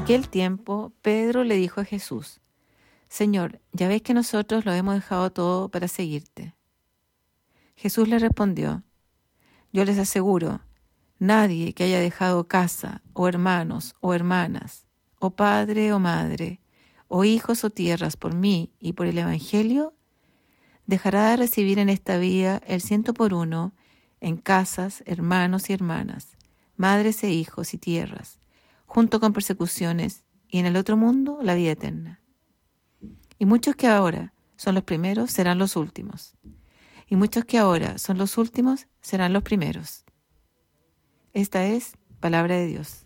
aquel tiempo, Pedro le dijo a Jesús: Señor, ya ves que nosotros lo hemos dejado todo para seguirte. Jesús le respondió: Yo les aseguro, nadie que haya dejado casa, o hermanos, o hermanas, o padre o madre, o hijos o tierras por mí y por el Evangelio, dejará de recibir en esta vida el 100 por 1 en casas, hermanos y hermanas, madres e hijos y tierras, junto con persecuciones, y en el otro mundo la vida eterna. Y muchos que ahora son los primeros serán los últimos, y muchos que ahora son los últimos serán los primeros. Esta es palabra de Dios.